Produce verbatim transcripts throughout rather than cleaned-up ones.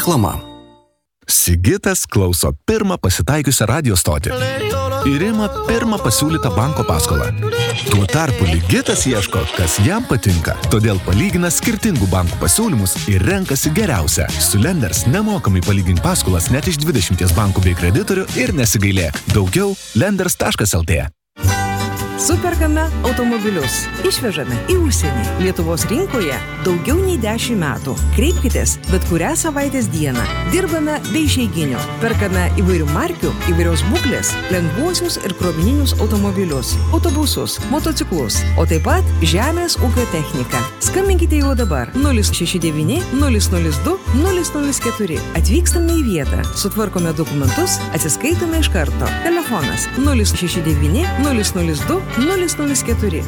Reklama. Sigitas klauso pirmą pasitaikiusią radio stotį ir ima pirmą pasiūlytą banko paskolą. Tuo tarpu Ligitas ieško, kas jam patinka, todėl palygina skirtingų bankų pasiūlymus ir renkasi geriausią. Su Lenders nemokamai palygink paskolas net iš dvidešimties bankų bei kreditorių ir nesigailėk. Daugiau lenders taškas el tė. Superkame automobilius. Išvežame į užsienį. Lietuvos rinkoje daugiau nei dešimt metų. Kreipkitės bet kurią savaitės dieną. Dirbame be išeiginių. Perkame įvairių markių, įvairios būklės, lengvuosius ir krovininius automobilius, autobusus, motociklus, o taip pat žemės ūkio techniką. Skambinkite jau dabar nulis šeši devyni nulis nulis du nulis nulis keturi. Atvykstame į vietą, sutvarkome dokumentus, atsiskaitome iš karto. Telefonas nulis šeši devyni nulis nulis du nulis nulis keturi.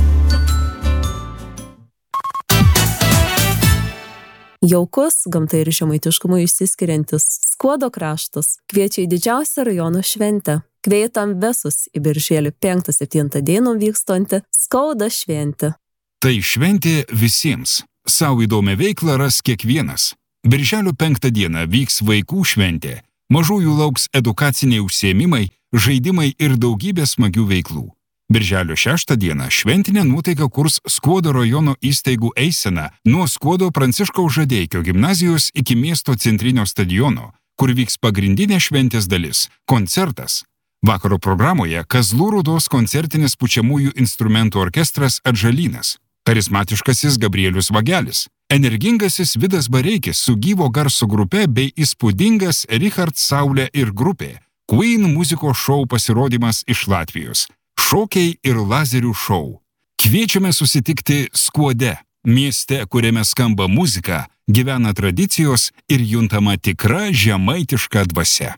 Jaukus, gamtai ir žemaitiškumu išsiskiriantis Skuodo kraštas kviečia į didžiausią rajono šventę. Kvietam visus į birželio penktą septintą dieną vykstantį Skauda šventę. Tai šventė visiems. Sau įdomią veiklą ras kiekvienas. Birželio penktą dieną vyks vaikų šventė. Mažųjų lauks edukaciniai užsiėmimai, žaidimai ir daugybė smagių veiklų. Birželio šeštą dieną šventinę nuotaiką kurs Skuodo rajono įstaigų eisena nuo Skuodo Pranciškaus Žadeikio gimnazijos iki miesto centrinio stadiono, kur vyks pagrindinė šventės dalis – koncertas. Vakaro programoje Kazlų Rūdos koncertinis pučiamųjų instrumentų orkestras Atžalynas, charizmatiškasis Gabrielius Vagelis, energingasis Vidas Bareikis su gyvo garso grupe bei įspūdingas Richard Saulė ir grupė, Queen muzikos šou pasirodymas iš Latvijos. Šokiai ir lazerių šou. Kviečiame susitikti Skuode, mieste, kuriame skamba muzika, gyvena tradicijos ir juntama tikra žemaitiška dvasia.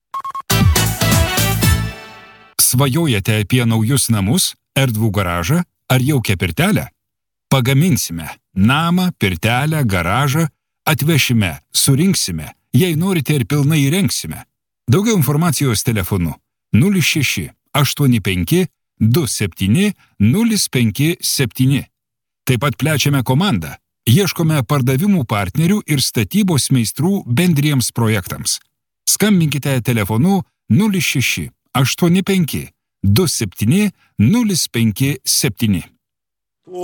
Svajojate apie naujus namus, erdvų garažą ar jaukią pirtelę? Pagaminsime namą, pirtelę, garažą, atvešime, surinksime, jei norite ir pilnai įrengsime. Daugiau informacijos telefonu nulis šeši aštuoni penki du septyni nulis penki septyni. Taip pat plečiame komandą. Ieškome pardavimų partnerių ir statybos meistrų bendriems projektams. Skambinkite telefonu nulis šeši aštuoni penki du septyni nulis penki septyni.